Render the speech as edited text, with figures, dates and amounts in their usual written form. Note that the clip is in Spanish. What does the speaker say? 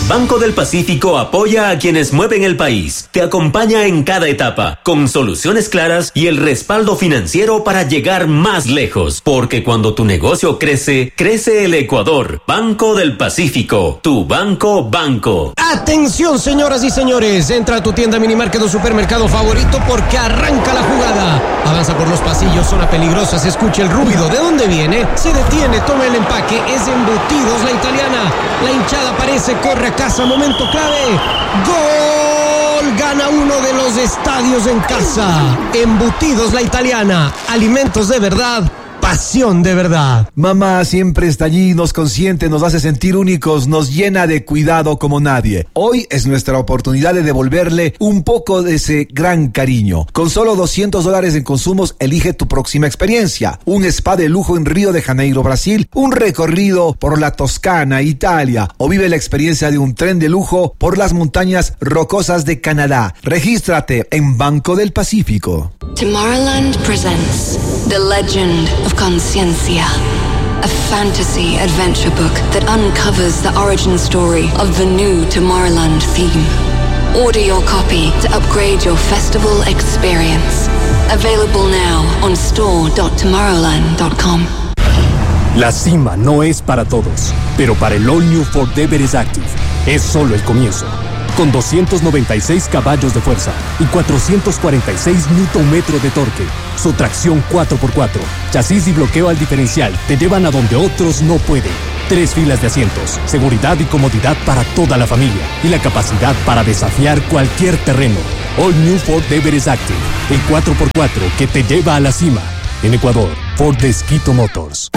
Banco del Pacífico apoya a quienes mueven el país. Te acompaña en cada etapa, con soluciones claras y el respaldo financiero para llegar más lejos. Porque cuando tu negocio crece, crece el Ecuador. Banco del Pacífico, tu banco. Atención, señoras y señores, entra a tu tienda, minimarket o supermercado favorito porque arranca la jugada. Avanza por los pasillos, zona peligrosa, se escucha el ruido. ¿De dónde viene? Se detiene, toma el empaque, es Embutidos La Italiana. La hinchada aparece, corre a casa, momento clave. ¡Gol! Gana uno de los estadios en casa. Embutidos La Italiana, alimentos de verdad, pasión de verdad. Mamá siempre está allí, nos consiente, nos hace sentir únicos, nos llena de cuidado como nadie. Hoy es nuestra oportunidad de devolverle un poco de ese gran cariño. Con solo $200 en consumos, elige tu próxima experiencia. Un spa de lujo en Río de Janeiro, Brasil, un recorrido por la Toscana, Italia, o vive la experiencia de un tren de lujo por las montañas rocosas de Canadá. Regístrate en Banco del Pacífico. Tomorrowland presents The Legend of Conciencia, a fantasy adventure book that uncovers the origin story of the new Tomorrowland theme. Order your copy to upgrade your festival experience. Available now on store.tomorrowland.com. La cima no es para todos, pero para el All New Ford Everest Active es solo el comienzo. Con 296 caballos de fuerza y 446 Nm de torque, su tracción 4x4, chasis y bloqueo al diferencial te llevan a donde otros no pueden. 3 filas de asientos, seguridad y comodidad para toda la familia y la capacidad para desafiar cualquier terreno. All New Ford Everest Active, el 4x4 que te lleva a la cima. En Ecuador, Ford Esquito Motors.